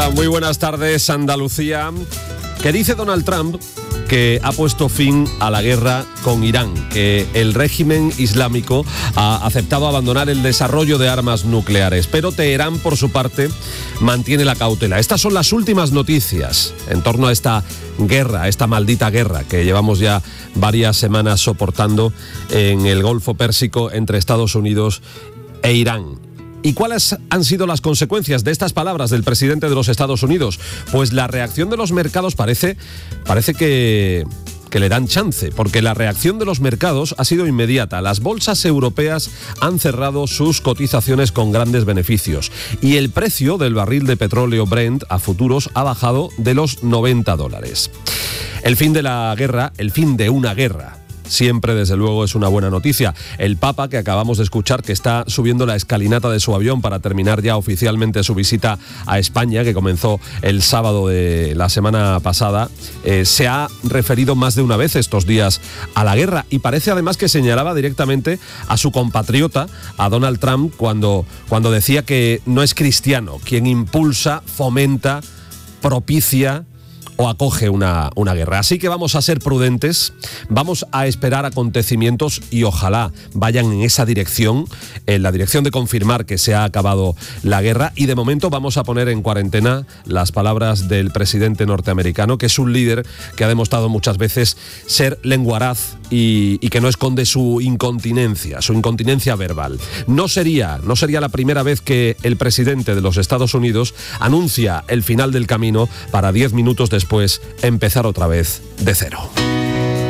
Hola, muy buenas tardes, Andalucía. ¿Qué dice Donald Trump? Que ha puesto fin a la guerra con Irán, que el régimen islámico ha aceptado abandonar el desarrollo de armas nucleares, pero Teherán, por su parte, mantiene la cautela. Estas son las últimas noticias en torno a esta guerra, esta maldita guerra que llevamos ya varias semanas soportando en el Golfo Pérsico entre Estados Unidos e Irán. ¿Y cuáles han sido las consecuencias de estas palabras del presidente de los Estados Unidos? Pues la reacción de los mercados parece que le dan chance, porque la reacción de los mercados ha sido inmediata. Las bolsas europeas han cerrado sus cotizaciones con grandes beneficios y el precio del barril de petróleo Brent a futuros ha bajado de los $90. El fin de la guerra, el fin de una guerra, siempre, desde luego, es una buena noticia. El Papa, que acabamos de escuchar, que está subiendo la escalinata de su avión para terminar ya oficialmente su visita a España, que comenzó el sábado de la semana pasada, se ha referido más de una vez estos días a la guerra y parece además que señalaba directamente a su compatriota, a Donald Trump, cuando decía que no es cristiano quien impulsa, fomenta, propicia o acoge una guerra. Así que vamos a ser prudentes, vamos a esperar acontecimientos y ojalá vayan en esa dirección, en la dirección de confirmar que se ha acabado la guerra, y de momento vamos a poner en cuarentena las palabras del presidente norteamericano, que es un líder que ha demostrado muchas veces ser lenguaraz y que no esconde su incontinencia verbal. No sería la primera vez que el presidente de los Estados Unidos anuncia el final del camino para 10 minutos después empezar otra vez de cero.